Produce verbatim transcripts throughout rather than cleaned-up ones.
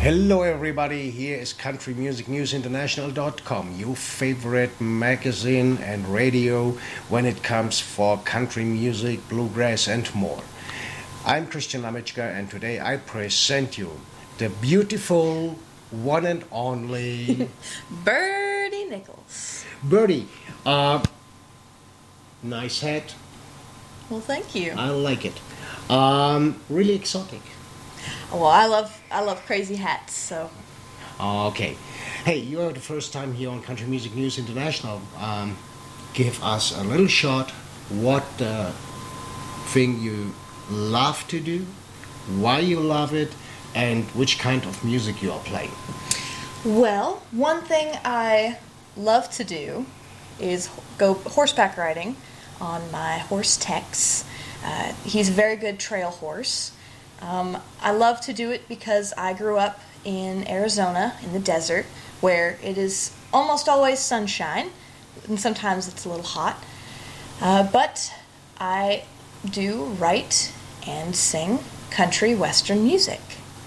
Hello, everybody. Here is Country Music News International dot com, your favorite magazine and radio when it comes for country music, bluegrass, and more. I'm Christian Lamichka, and today I present you the beautiful one and only Birdie Nichols. Birdie. Uh, nice hat. Well, thank you. I like it. Um, really exotic. Well, I love I love crazy hats, so. Okay. Hey, you are the first time here on Country Music News International. Um, give us a little short what uh, thing you love to do, why you love it, and which kind of music you are playing. Well, one thing I love to do is go horseback riding on my horse Tex. Uh, he's a very good trail horse. Um, I love to do it because I grew up in Arizona in the desert where it is almost always sunshine and sometimes it's a little hot. Uh, but I do write and sing country western music.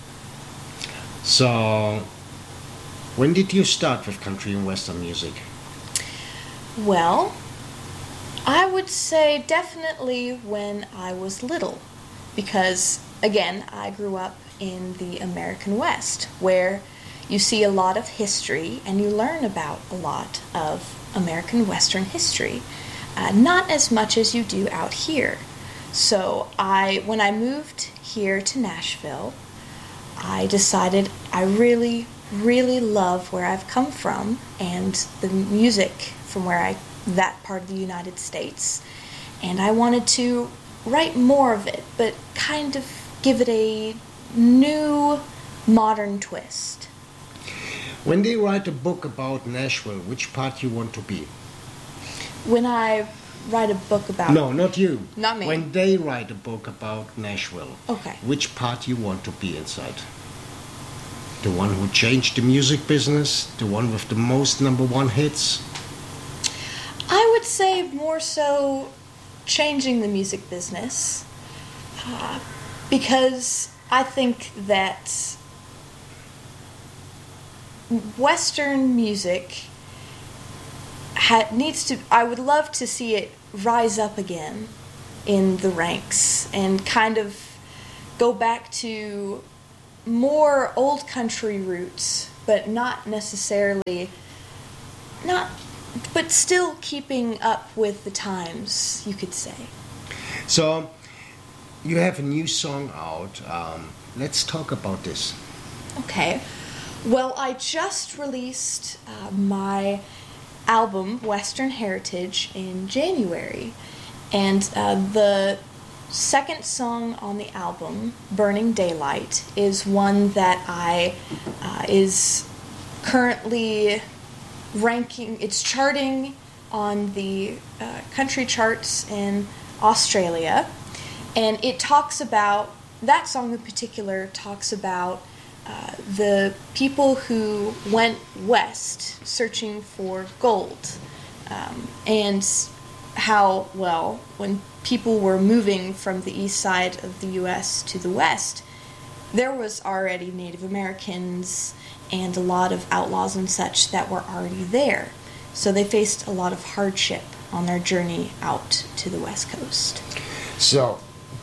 So, when did you start with country and western music? Well, I would say definitely when I was little because again, I grew up in the American West, where you see a lot of history and you learn about a lot of American Western history, uh, not as much as you do out here. So I, when I moved here to Nashville, I decided I really, really love where I've come from and the music from where I, that part of the United States, and I wanted to write more of it, but kind of give it a new, modern twist. When they write a book about Nashville, which part you want to be? When I write a book about... No, not you. Not me. When they write a book about Nashville, okay, which part you want to be inside? The one who changed the music business? The one with the most number one hits? I would say more so changing the music business. Uh, Because I think that Western music ha- needs to, I would love to see it rise up again in the ranks and kind of go back to more old country roots, but not necessarily, not, but still keeping up with the times, you could say. So, you have a new song out. Um, let's talk about this. Okay. Well, I just released uh, my album, Western Heritage, in January. And uh, the second song on the album, Burning Daylight, is one that I uh, is currently ranking, it's charting on the uh, country charts in Australia. And it talks about, that song in particular talks about uh, the people who went west searching for gold. Um, and how, well, when people were moving from the east side of the U S to the west, there was already Native Americans and a lot of outlaws and such that were already there. So they faced a lot of hardship on their journey out to the west coast. So,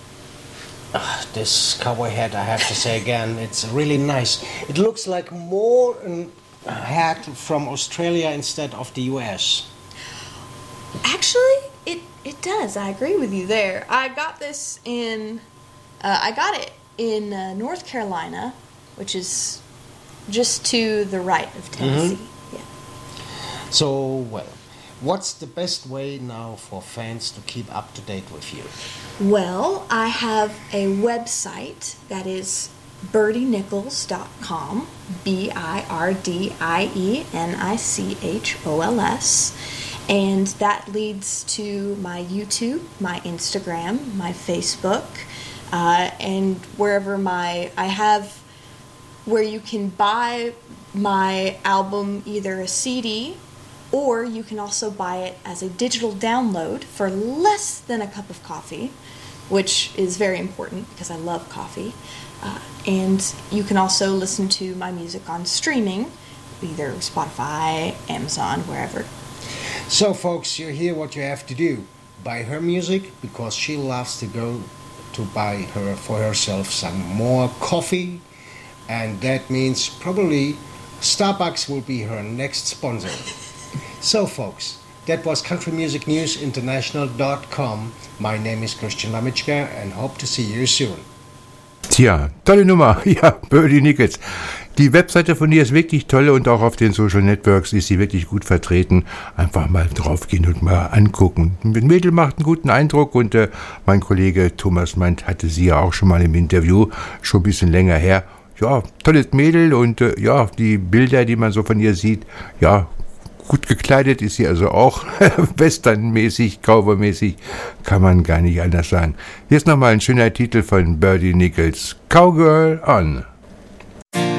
Uh, this cowboy hat, I have to say again, it's really nice. It looks like more a hat from Australia instead of the U S. Actually, it, it does. I agree with you there. I got this in, uh, I got it in uh, North Carolina, which is just to the right of Tennessee. Mm-hmm. Yeah. So, well, what's the best way now for fans to keep up to date with you? Well, I have a website that is birdie nichols dot com, B I R D I E N I C H O L S, and that leads to my YouTube, my Instagram, my Facebook, uh, and wherever my, I have where you can buy my album, either a C D, or you can also buy it as a digital download for less than a cup of coffee. which is very important because I love coffee. Uh, and you can also listen to my music on streaming, either Spotify, Amazon, wherever. So, folks, you hear what you have to do. Buy her music because she loves to go to buy her for herself some more coffee, and that means probably Starbucks will be her next sponsor. So, folks, that was country music news international dot com. My name is Christian Lamitschka and hope to see you soon. Tja, tolle Nummer. Ja, Birdie Nichols. Die Webseite von ihr ist wirklich toll und auch auf den Social Networks ist sie wirklich gut vertreten. Einfach mal draufgehen und mal angucken. Das Mädel macht einen guten Eindruck und äh, mein Kollege Thomas Mandt hatte sie ja auch schon mal im Interview, schon ein bisschen länger her. Ja, tolles Mädel und äh, ja, die Bilder, die man so von ihr sieht, ja, gut gekleidet ist sie also auch, westernmäßig, cowboymäßig, kann man gar nicht anders sagen. Hier ist nochmal ein schöner Titel von Birdie Nichols, Cowgirl On.